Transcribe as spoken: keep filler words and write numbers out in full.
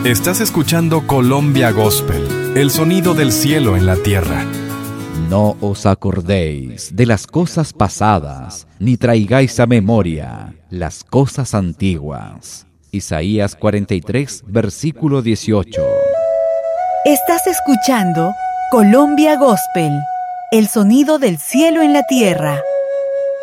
Estás escuchando Colombia Gospel, el sonido del cielo en la tierra. No os acordéis de las cosas pasadas, ni traigáis a memoria las cosas antiguas. Isaías cuarenta y tres, versículo dieciocho. Estás escuchando Colombia Gospel, el sonido del cielo en la tierra.